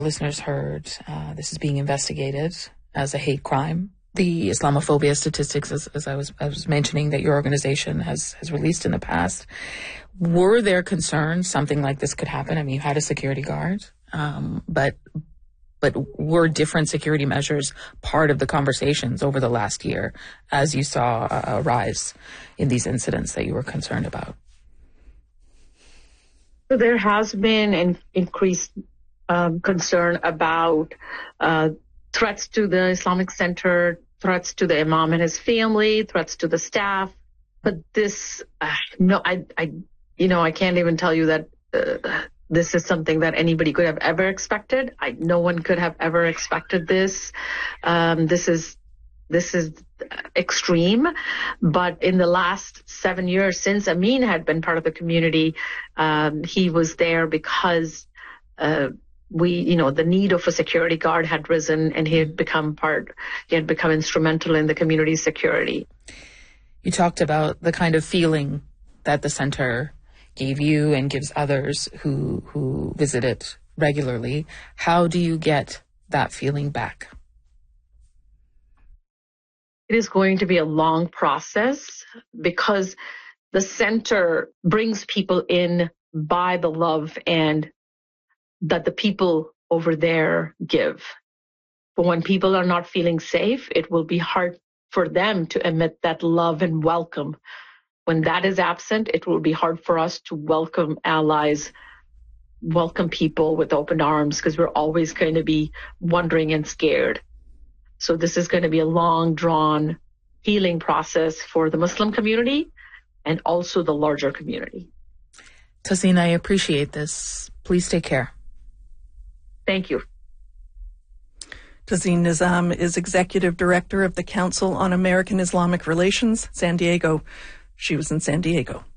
Listeners heard this is being investigated as a hate crime. The Islamophobia statistics, as I was mentioning, that your organization has released in the past, were there concerns something like this could happen? I mean, you had a security guard, but were different security measures part of the conversations over the last year as you saw a rise in these incidents that you were concerned about? So there has been an increased concern about threats to the Islamic Center, threats to the imam and his family, threats to the staff. But this, I can't even tell you that this is something that anybody could have ever expected. No one could have ever expected this. This is extreme. But in the last 7 years, since Amin had been part of the community, he was there because the need of a security guard had risen, and he had become instrumental in the community's security. You talked about the kind of feeling that the center gave you and gives others who visit it regularly. How do you get that feeling back? It is going to be a long process because the center brings people in by the love and that the people over there give. But when people are not feeling safe, it will be hard for them to emit that love and welcome. When that is absent, it will be hard for us to welcome allies, welcome people with open arms, because we're always going to be wondering and scared. So this is going to be a long, drawn healing process for the Muslim community and also the larger community. Tahseen, I appreciate this. Please take care. Thank you. Tahseen Nizam is Executive Director of the Council on American Islamic Relations, San Diego. She was in San Diego.